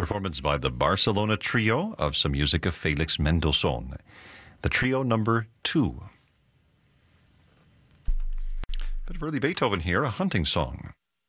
performance by the Barcelona Trio of some music of Felix Mendelssohn. The Trio number 2. Bit of early Beethoven here, a hunting song.